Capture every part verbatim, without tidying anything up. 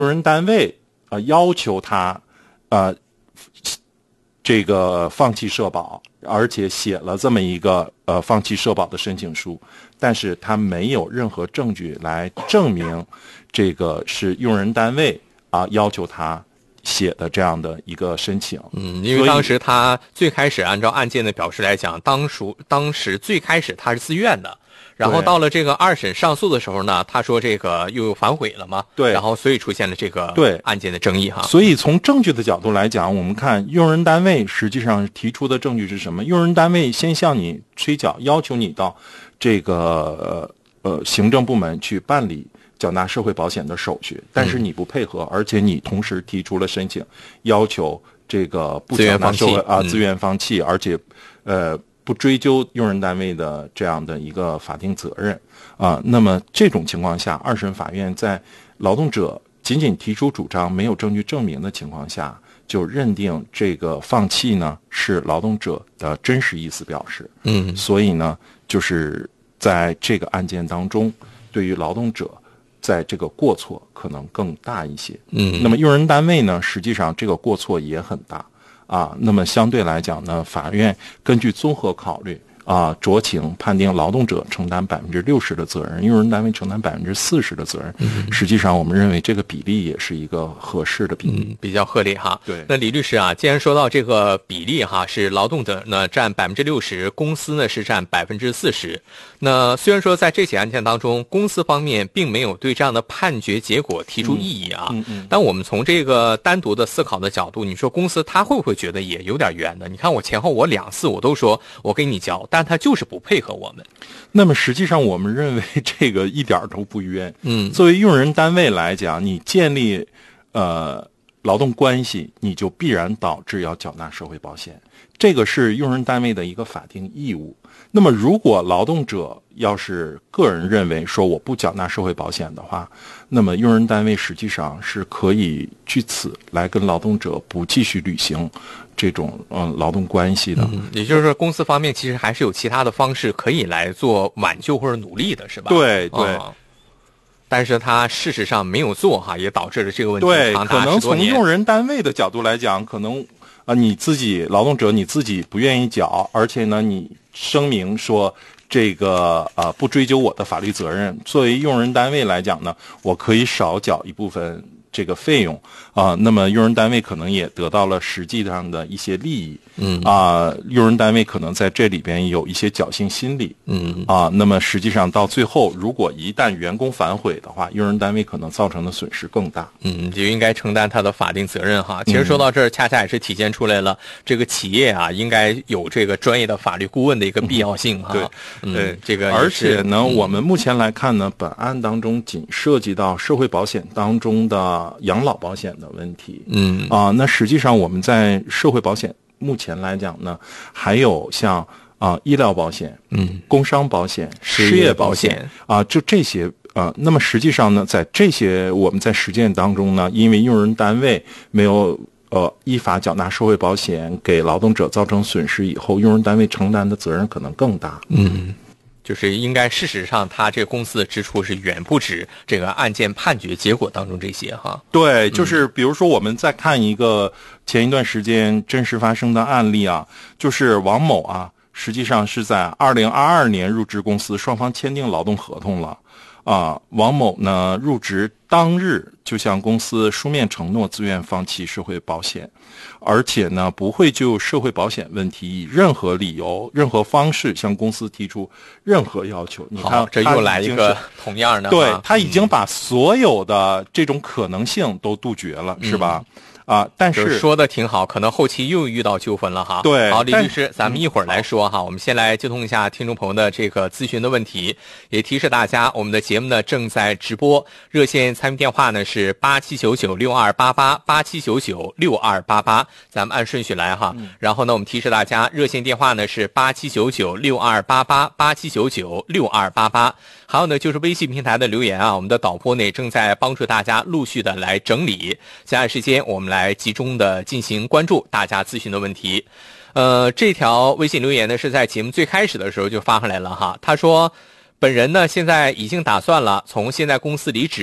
用人单位啊、呃、要求他呃这个放弃社保，而且写了这么一个呃放弃社保的申请书，但是他没有任何证据来证明这个是用人单位啊、呃、要求他写的这样的一个申请。 嗯，因为当时他最开始按照案件的表示来讲，当时当时最开始他是自愿的。然后到了这个二审上诉的时候呢，他说这个又反悔了嘛， 对， 然后所以出现了这个对案件的争议哈。 所以从证据的角度来讲，我们看用人单位实际上提出的证据是什么？用人单位先向你催缴，要求你到这个呃呃行政部门去办理缴纳社会保险的手续，但是你不配合，嗯、而且你同时提出了申请，要求这个不缴纳社会啊自愿放弃，而且呃。不追究用人单位的这样的一个法定责任啊，那么这种情况下，二审法院在劳动者仅仅提出主张没有证据证明的情况下，就认定这个放弃呢是劳动者的真实意思表示。 嗯， 所以呢，就是在这个案件当中，对于劳动者在这个过错可能更大一些。 嗯， 那么用人单位呢，实际上这个过错也很大。啊，那么相对来讲呢，法院根据综合考虑啊，酌情判定劳动者承担百分之六十的责任，用人单位承担百分之四十的责任。嗯，实际上，我们认为这个比例也是一个合适的比例， 嗯、比较合理哈。 对， 那李律师啊，既然说到这个比例哈，是劳动者呢占百分之六十，公司呢是占百分之四十。那虽然说在这起案件当中，公司方面并没有对这样的判决结果提出异议啊， 嗯嗯嗯、 但我们从这个单独的思考的角度，你说公司他会不会觉得也有点冤呢？你看我前后我两次我都说我给你交，但他就是不配合我们。 那么实际上我们认为这个一点都不冤。 嗯， 作为用人单位来讲，你建立呃劳动关系，你就必然导致要缴纳社会保险，这个是用人单位的一个法定义务。那么如果劳动者要是个人认为说我不缴纳社会保险的话，那么用人单位实际上是可以据此来跟劳动者不继续履行这种嗯劳动关系的。 嗯，也就是说公司方面其实还是有其他的方式可以来做挽救或者努力的，是吧？ 对对。 哦，但是他事实上没有做哈，也导致了这个问题对， 长达可能从十多年。 用人单位的角度来讲，可能啊你自己劳动者你自己不愿意缴，而且呢你声明说这个呃不追究我的法律责任。作为用人单位来讲呢，我可以少缴一部分这个费用啊、呃，那么用人单位可能也得到了实际上的一些利益。 嗯啊、呃，用人单位可能在这里边有一些侥幸心理。 嗯啊，那么实际上到最后，如果一旦员工反悔的话，用人单位可能造成的损失更大。 嗯，就应该承担他的法定责任哈。其实说到这儿，恰恰也是体现出来了这个企业啊，应该有这个专业的法律顾问的一个必要性哈。 对， 嗯、 对， 这个而且呢、 嗯， 我们目前来看呢，本案当中仅涉及到社会保险当中的养老保险的问题。 嗯啊，那实际上我们在社会保险目前来讲呢，还有像啊医疗保险、 嗯工伤保险、 失失业保保险啊，就这些啊。那么实际上呢，在这些我们在实践当中呢，因为用人单位没有呃依法缴纳社会保险，给劳动者造成损失以后，用人单位承担的责任可能更大。 嗯。就是应该事实上他这个公司的支出是远不止这个案件判决结果当中这些哈。 对，就是比如说我们再看一个前一段时间真实发生的案例啊，就是王某啊，实际上是在二零二二年入职公司，双方签订劳动合同了啊。王某呢入职当日就向公司书面承诺自愿放弃社会保险，而且呢不会就社会保险问题以任何理由、任何方式向公司提出任何要求。你看， 这又来一个同样的， 对，他已经把所有的这种可能性都杜绝了，嗯、是吧？啊，但是说的挺好，可能后期又遇到纠纷了哈。 对， 好，李律师，咱们一会儿来说哈。嗯、我们先来接通一下听众朋友的这个咨询的问题，也提示大家，我们的节目呢正在直播，热线参与电话呢是八七九九六二八八八七九九六二八八，咱们按顺序来哈。嗯、然后呢，我们提示大家，热线电话呢是八七九九六二八八八七九九六二八八。还有呢，就是微信平台的留言啊，我们的导播呢正在帮助大家陆续的来整理。接下来时间，我们来集中的进行关注大家咨询的问题。呃，这条微信留言呢是在节目最开始的时候就发上来了哈。他说，本人呢现在已经打算了从现在公司离职，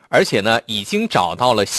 而且呢已经找到了